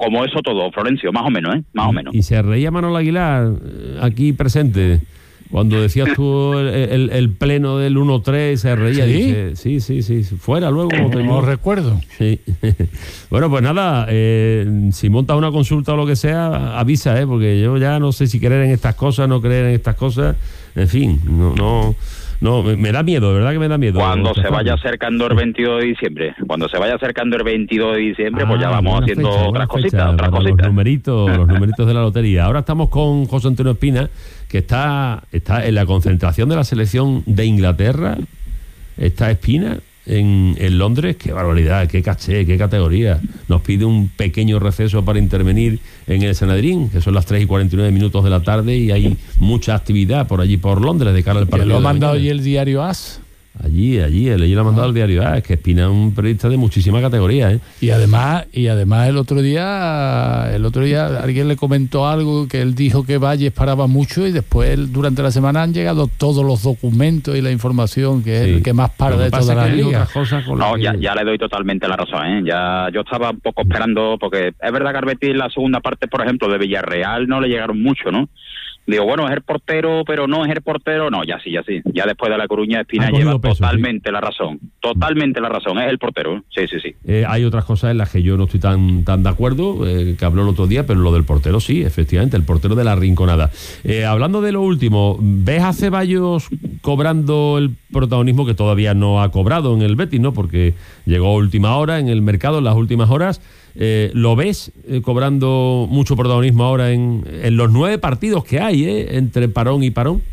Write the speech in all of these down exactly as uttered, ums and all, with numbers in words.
como eso todo, Florencio, más o menos, ¿eh? Más o menos. Y se reía Manolo Aguilar, aquí presente, cuando decías tú el, el, el pleno del uno tres, se reía. ¿Sí? Dice, sí, sí, sí, fuera luego. Como no recuerdo. Sí. Bueno, pues nada, eh, si montas una consulta o lo que sea, avisa, ¿eh? Porque yo ya no sé si creer en estas cosas, no creer en estas cosas, en fin, no... no No, me, me da miedo, de verdad que me da miedo. Cuando se vaya acercando el veintidós de diciembre, cuando se vaya acercando el veintidós de diciembre, ah, pues ya vamos haciendo fecha, otras cositas, fecha, otras cositas. Los numeritos, los numeritos de la lotería. Ahora estamos con José Antonio Espina, que está, está en la concentración de la selección de Inglaterra. Está Espina en, en Londres. Qué barbaridad, qué caché, qué categoría. Nos pide un pequeño receso para intervenir en el Sanedrín, que son las tres y cuarenta y nueve minutos de la tarde, y hay mucha actividad por allí, por Londres, de cara al partido. ¿Lo ha mandado allí el diario AS? Allí, allí, allí lo ha mandado el diario AS. Es que Espina es un periodista de muchísima categoría, ¿eh? Y además, y además el otro día, el otro día alguien le comentó algo, que él dijo que Valles paraba mucho, y después durante la semana han llegado todos los documentos y la información, que es Sí. el que más para de todas las ligas. No, ya, ya le doy totalmente la razón, ¿eh? Ya yo estaba un poco esperando, porque es verdad que al Betis la segunda parte, por ejemplo, de Villarreal no le llegaron mucho, ¿no? Digo, bueno, es el portero, pero no es el portero. No, ya sí, ya sí. Ya después de La Coruña, Espina lleva peso, totalmente ¿sí? la razón. Totalmente la razón. Es el portero. Sí, sí, sí. Eh, hay otras cosas en las que yo no estoy tan tan de acuerdo, eh, que habló el otro día, pero lo del portero sí, efectivamente, el portero de la Rinconada. Eh, hablando de lo último, ¿ves a Ceballos cobrando el protagonismo que todavía no ha cobrado en el Betis, ¿no? Porque llegó a última hora en el mercado, en las últimas horas. Eh, ¿Lo ves eh, cobrando mucho protagonismo ahora en, en los nueve partidos que hay, eh, entre parón y parón?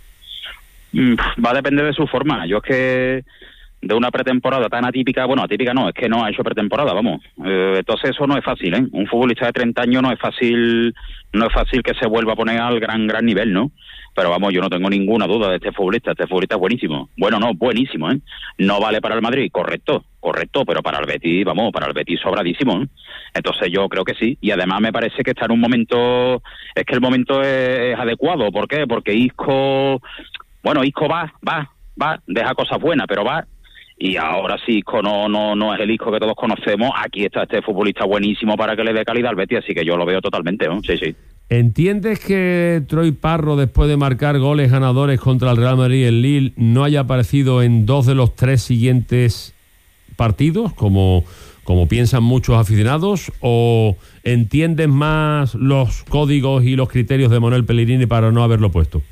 Mm, va a depender de su forma. Yo es que de una pretemporada tan atípica, bueno, atípica no, es que no ha hecho pretemporada, vamos. Eh, entonces eso no es fácil, ¿eh? Un futbolista de treinta años no es fácil, no es fácil que se vuelva a poner al gran, gran nivel, ¿no? Pero vamos, yo no tengo ninguna duda de este futbolista. Este futbolista es buenísimo. Bueno, no, buenísimo, ¿eh? No vale para el Madrid, correcto, correcto, pero para el Betis, vamos, para el Betis sobradísimo, ¿eh? Entonces yo creo que sí. Y además me parece que está en un momento, es que el momento es, es adecuado. ¿Por qué? Porque Isco, bueno, Isco va, va, va, deja cosas buenas, pero va. Y ahora sí, Isco no, no, no es el Isco que todos conocemos. Aquí está este futbolista buenísimo para que le dé calidad al Betis, así que yo lo veo totalmente, ¿no? Sí, sí. ¿Entiendes que Troy Parro, después de marcar goles ganadores contra el Real Madrid y el Lille, no haya aparecido en dos de los tres siguientes partidos, como, como piensan muchos aficionados? ¿O entiendes más los códigos y los criterios de Manuel Pellegrini para no haberlo puesto?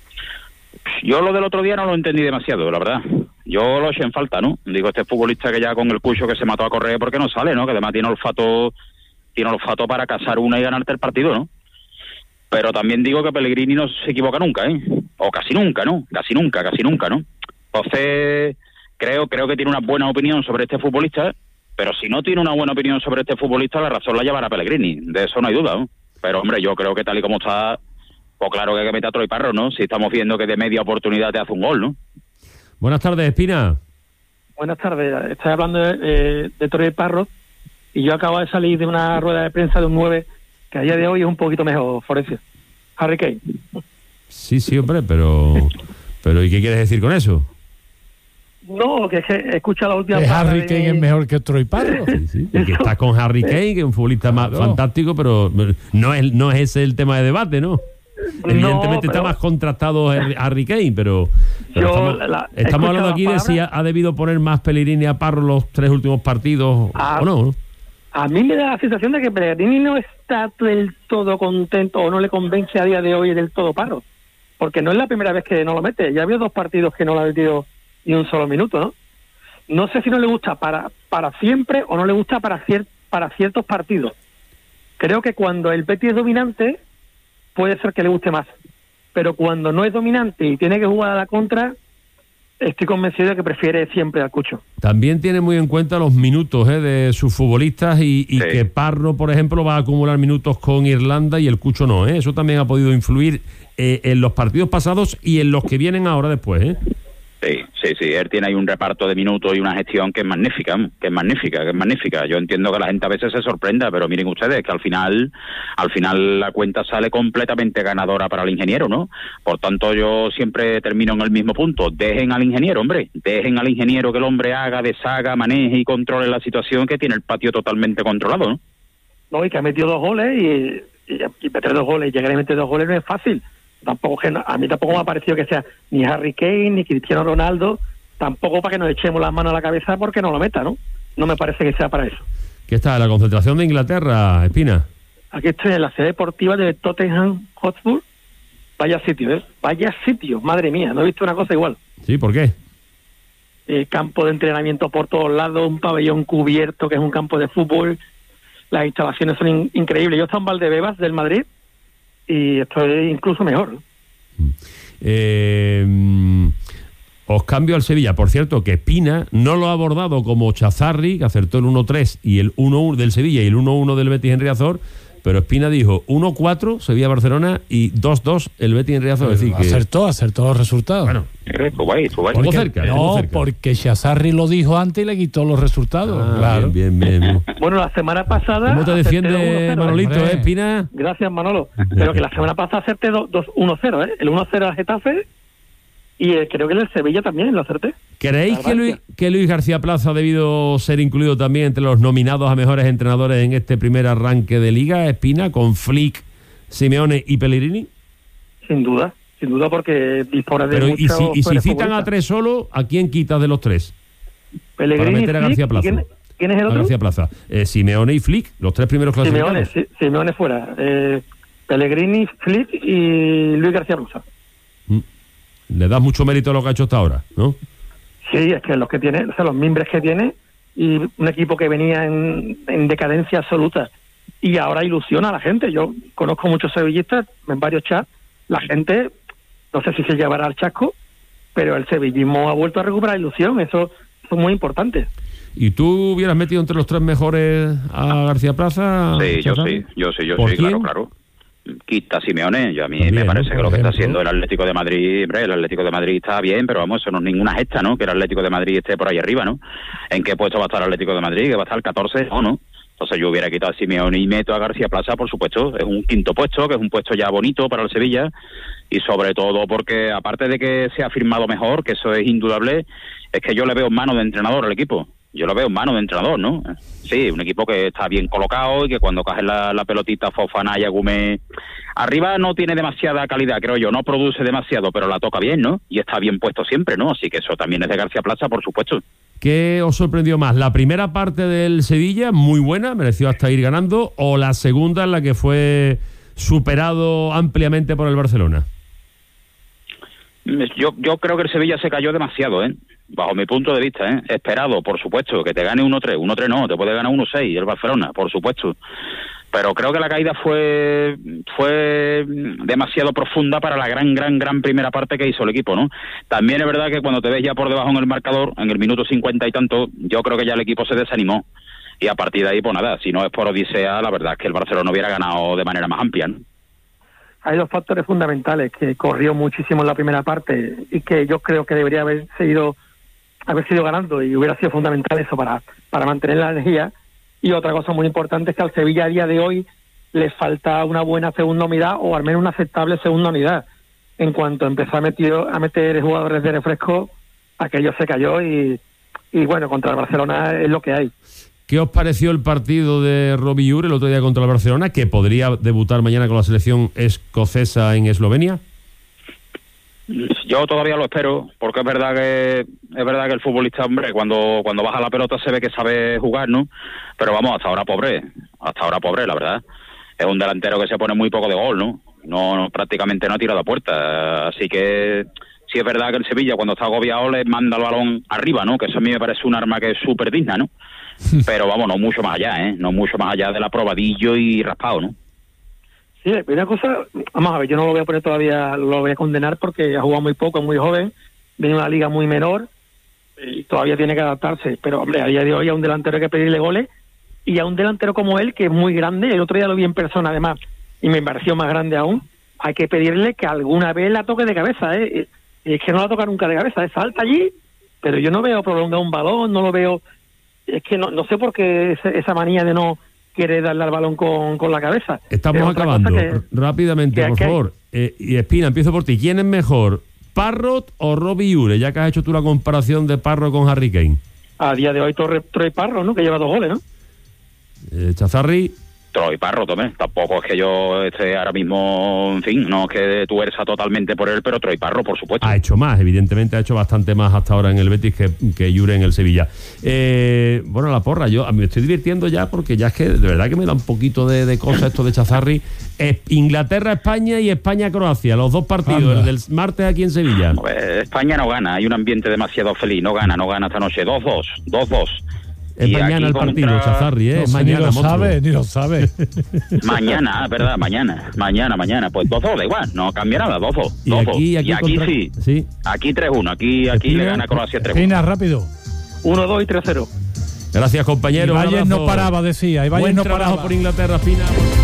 Yo lo del otro día no lo entendí demasiado, la verdad. Yo lo eché en falta, ¿no? Digo, este futbolista que ya con el cucho que se mató a correr, ¿por qué no sale, no? Que además tiene olfato, tiene olfato para cazar una y ganarte el partido, ¿no? Pero también digo que Pellegrini no se equivoca nunca, ¿eh? O casi nunca, ¿no? Casi nunca, casi nunca, ¿no? Entonces, creo creo que tiene una buena opinión sobre este futbolista, pero si no tiene una buena opinión sobre este futbolista, la razón la llevará Pellegrini, de eso no hay duda, ¿no? Pero, hombre, yo creo que tal y como está, pues claro que hay que meter a Troy Parro, ¿no? Si estamos viendo que de media oportunidad te hace un gol, ¿no? Buenas tardes, Espina. Buenas tardes, estoy hablando de, de, de Troy Parro, y yo acabo de salir de una rueda de prensa de un nueve que a día de hoy es un poquito mejor, Florencio. Harry Kane. Sí, sí, hombre, pero... pero ¿y qué quieres decir con eso? No, que es que he escuchado la última parte. Harry de... Kane es mejor que Troy Parro. Sí, sí, porque está con Harry Kane, que es un futbolista más claro. fantástico, pero no es, no es ese el tema de debate, ¿no? Evidentemente no, pero... está más contrastado Harry Kane, pero, pero yo, estamos, la, estamos hablando aquí de si ha, ha debido poner más Pellegrini a Parro los tres últimos partidos a, o no, ¿no? A mí me da la sensación de que Pellegrini no está del todo contento o no le convence a día de hoy del todo Parro, porque no es la primera vez que no lo mete. Ya había dos partidos que no lo ha metido ni un solo minuto, ¿no? No sé si no le gusta para para siempre o no le gusta para, cier, para ciertos partidos. Creo que cuando el Betis es dominante puede ser que le guste más, pero cuando no es dominante y tiene que jugar a la contra, estoy convencido de que prefiere siempre al Cucho. También tiene muy en cuenta los minutos ¿eh? de sus futbolistas y, y sí. que Parro, por ejemplo, va a acumular minutos con Irlanda y el Cucho no. ¿eh? Eso también ha podido influir eh, en los partidos pasados y en los que vienen ahora después. ¿eh? Sí, sí, sí, él tiene ahí un reparto de minutos y una gestión que es magnífica, que es magnífica, que es magnífica. Yo entiendo que la gente a veces se sorprenda, pero miren ustedes que al final, al final la cuenta sale completamente ganadora para el ingeniero, ¿no? Por tanto, yo siempre termino en el mismo punto. Dejen al ingeniero, hombre, dejen al ingeniero que el hombre haga, deshaga, maneje y controle la situación, que tiene el patio totalmente controlado, ¿no? No, y que ha metido dos goles y, y, y meter dos goles, llegar a meter dos goles no es fácil. Tampoco que no, a mí tampoco me ha parecido que sea ni Harry Kane ni Cristiano Ronaldo, tampoco para que nos echemos las manos a la cabeza porque no lo meta, ¿no? No me parece que sea para eso. ¿Qué está? ¿La concentración de Inglaterra, Espina? Aquí estoy en la sede deportiva de Tottenham Hotspur. Vaya sitio, ¿eh? Vaya sitio, madre mía, no he visto una cosa igual. Sí, ¿por qué? Eh, campo de entrenamiento por todos lados, un pabellón cubierto que es un campo de fútbol. Las instalaciones son in- increíbles. Yo estoy en Valdebebas del Madrid y esto es incluso mejor, ¿no? Eh, os cambio al Sevilla. Por cierto, que Espina no lo ha abordado como Chazarri, que acertó el uno tres y el uno uno del Sevilla y el uno uno del Betis en Riazor, pero Espina dijo uno cuatro Sevilla-Barcelona y dos dos el Betis en Riazor. Es decir, que acertó, acertó los resultados. Bueno, Estuvo ahí, estuvo ahí. Estuvo Porque- cerca, estuvo no, cerca. porque Chazarri lo dijo antes y le quitó los resultados. ah, claro. bien, bien, bien. Bueno, la semana pasada... ¿Cómo te acerté defiende dos uno cero, ¿eh? Manolito, hombre? eh, Espina? Gracias, Manolo. Pero que la semana pasada acerté dos uno cero, ¿eh? El uno cero al Getafe y eh, creo que el Sevilla también lo acerté. ¿Creéis que Gracias. Luis, que Luis García Plaza ha debido ser incluido también entre los nominados a mejores entrenadores en este primer arranque de Liga, Espina, con Flick, Simeone y Pellegrini? Sin duda, sin duda porque dispone de Pero y muchos si, y si jugadores citan a futbolistas. tres solo, ¿a quién quitas de los tres? Pellegrini, para meter a Flick, García ¿y Plaza. ¿quién, quién es el A otro? García Plaza. Eh, Simeone y Flick, los tres primeros clasificados. Simeone, sí, Simeone fuera. Eh, Pellegrini, Flick y Luis García Plaza. Mm. Le das mucho mérito a lo que ha hecho hasta ahora, ¿no? Sí, es que los que tiene, o sea, los mimbres que tiene y un equipo que venía en, en decadencia absoluta y ahora ilusiona a la gente. Yo conozco muchos sevillistas en varios chats. La gente, no sé si se llevará al chasco, pero el sevillismo ha vuelto a recuperar ilusión. Eso, eso es muy importante. ¿Y tú hubieras metido entre los tres mejores a García Plaza? Sí, yo Chazarri? sí, yo sí, yo ¿Por sí, quién? claro, claro. Quita Simeone, yo a mí También, me parece ¿no? que lo Por que está ejemplo. haciendo el Atlético de Madrid, hombre, el Atlético de Madrid está bien, pero vamos, eso no es ninguna gesta, ¿no? Que el Atlético de Madrid esté por ahí arriba, ¿no? ¿En qué puesto va a estar el Atlético de Madrid? ¿Que va a estar el catorce o no? Entonces yo hubiera quitado a Simeone y meto a García Plaza, por supuesto. Es un quinto puesto, que es un puesto ya bonito para el Sevilla, y sobre todo porque, aparte de que se ha firmado mejor, que eso es indudable, es que yo le veo en mano de entrenador al equipo. Yo lo veo en mano de entrenador, ¿no? Sí, un equipo que está bien colocado y que cuando coge la, la pelotita Fofana y Agumé arriba no tiene demasiada calidad, creo yo, no produce demasiado, pero la toca bien, ¿no? Y está bien puesto siempre, ¿no? Así que eso también es de García Plaza, por supuesto. ¿Qué os sorprendió más? ¿La primera parte del Sevilla, muy buena, mereció hasta ir ganando, o la segunda en la que fue superado ampliamente por el Barcelona? Yo, yo creo que el Sevilla se cayó demasiado, ¿eh? Bajo mi punto de vista, ¿eh? Esperado, por supuesto, que te gane uno tres. uno tres no, te puede ganar uno seis el Barcelona, por supuesto. Pero creo que la caída fue fue demasiado profunda para la gran, gran, gran primera parte que hizo el equipo, ¿no? También es verdad que cuando te ves ya por debajo en el marcador, en el minuto cincuenta y tanto, yo creo que ya el equipo se desanimó. Y a partir de ahí, pues nada, si no es por odisea, la verdad es que el Barcelona hubiera ganado de manera más amplia, ¿no? Hay dos factores fundamentales, que corrió muchísimo en la primera parte y que yo creo que debería haber seguido haber sido ganando y hubiera sido fundamental eso para, para mantener la energía. Y otra cosa muy importante es que al Sevilla a día de hoy le falta una buena segunda unidad o al menos una aceptable segunda unidad. En cuanto empezó a meter, a meter jugadores de refresco, aquello se cayó y, y bueno, contra el Barcelona es lo que hay. ¿Qué os pareció el partido de Robbie Ure el otro día contra el Barcelona, que podría debutar mañana con la selección escocesa en Eslovenia? Yo todavía lo espero, porque es verdad que es verdad que el futbolista, hombre, cuando cuando baja la pelota se ve que sabe jugar, ¿no? Pero vamos, hasta ahora pobre, hasta ahora pobre, la verdad. Es un delantero que se pone muy poco de gol, ¿no? No, no prácticamente no ha tirado a puerta, así que sí es verdad que el Sevilla cuando está agobiado le manda el balón arriba, ¿no? Que eso a mí me parece un arma que es súper digna, ¿no? Pero vamos, no mucho más allá, ¿eh? No mucho más allá de la probadillo y raspado, ¿no? Sí, la primera cosa, vamos a ver, yo no lo voy a poner todavía, lo voy a condenar porque ha jugado muy poco, es muy joven, viene de una liga muy menor y todavía tiene que adaptarse. Pero, hombre, a día de hoy a un delantero hay que pedirle goles y a un delantero como él, que es muy grande, el otro día lo vi en persona además y me pareció más grande aún, hay que pedirle que alguna vez la toque de cabeza, ¿eh? Y es que no la toca nunca de cabeza, ¿eh? Salta allí, pero yo no veo prolongar un balón, no lo veo, es que no, no sé por qué ese, esa manía de no quiere darle al balón con, con la cabeza. Estamos Es otra acabando. cosa que- Rápidamente, que- por que hay- favor. Eh, y Espina, empiezo por ti. ¿Quién es mejor, Parrot o Robbie Ure? Ya que has hecho tú la comparación de Parrot con Harry Kane. A día de hoy Torre, Troy Parro, ¿no? Que lleva dos goles, ¿no? Eh, Chazarri. Troy Parro, tome. Tampoco es que yo esté ahora mismo, en fin, no es que tuerza totalmente por él, pero Troy Parro, por supuesto. Ha hecho más, evidentemente ha hecho bastante más hasta ahora en el Betis que, que Yure en el Sevilla. Eh, bueno, la porra, yo me estoy divirtiendo ya porque ya es que de verdad que me da un poquito de, de cosa esto de Chazarri. Es Inglaterra-España y España-Croacia, los dos partidos, Anda. el del martes aquí en Sevilla. Pues España no gana, hay un ambiente demasiado feliz, no gana, no gana esta noche, dos dos, dos dos. Es y mañana el partido, contra... Chazarri, ¿eh? No es sé, mañana, ni lo monstruo. sabe, ni lo sabe. Mañana, verdad, mañana, mañana, mañana. Pues dos dos, da igual, no cambia nada, dos dos. Y aquí, aquí, y aquí contra... sí, sí, aquí tres uno, aquí, aquí le gana Croacia tres uno. Fina, rápido. uno dos y tres cero. Gracias, compañero. Y Valle no paraba, decía. Y Valle Buen no trabajo paraba. por Inglaterra, Fina.